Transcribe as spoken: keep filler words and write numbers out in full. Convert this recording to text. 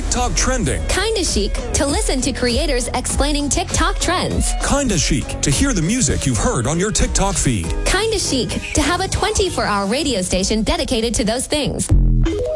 TikTok trending. Kinda Chic, to listen to creators explaining TikTok trends. Kinda Chic, to hear the music you've heard on your TikTok feed. Kinda Chic, to have a twenty-four hour radio station dedicated to those things.